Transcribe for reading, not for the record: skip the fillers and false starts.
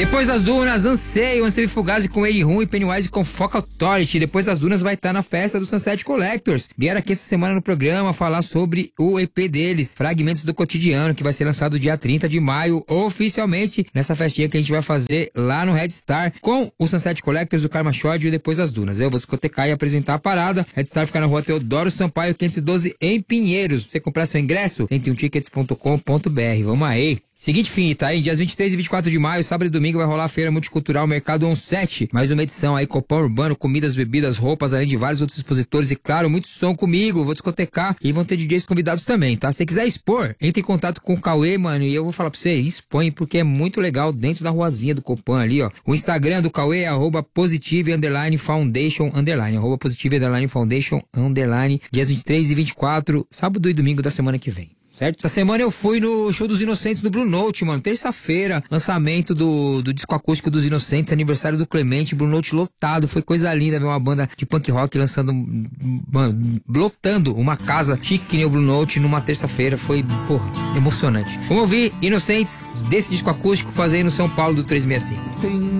Depois das Dunas, Anseio, Anseio Fugazi com Ele Rum e Pennywise com Foca Authority. Depois das Dunas vai estar na festa do Sunset Collectors. Vieram aqui essa semana no programa falar sobre o EP deles, Fragmentos do Cotidiano, que vai ser lançado dia 30 de maio, oficialmente, nessa festinha que a gente vai fazer lá no Red Star, com o Sunset Collectors, o Karma Short e Depois das Dunas. Eu vou discotecar e apresentar a parada. Red Star fica na rua Teodoro Sampaio, 512, em Pinheiros. Pra você comprar seu ingresso, tem1tickets.com.br. Vamos aí. Seguinte fita, aí, dias 23 e 24 de maio, sábado e domingo, vai rolar a Feira Multicultural Mercado On 7. Mais uma edição aí, Copom Urbano, comidas, bebidas, roupas, além de vários outros expositores e, claro, muito som comigo. Vou discotecar e vão ter DJs convidados também, tá? Se você quiser expor, entre em contato com o Cauê, mano, e eu vou falar pra você, expõe, porque é muito legal dentro da ruazinha do Copom ali, ó. O Instagram do Cauê é @positive_foundation_, @positive_foundation_, dias 23 e 24, sábado e domingo da semana que vem. Certo? Essa semana eu fui no show dos Inocentes do Blue Note, mano. Terça-feira, lançamento do disco acústico dos Inocentes, aniversário do Clemente, Blue Note lotado. Foi coisa linda ver uma banda de punk rock lançando, mano, lotando uma casa chique que nem o Blue Note numa terça-feira. Foi, pô, emocionante. Vamos ouvir Inocentes desse disco acústico fazendo São Paulo do 365.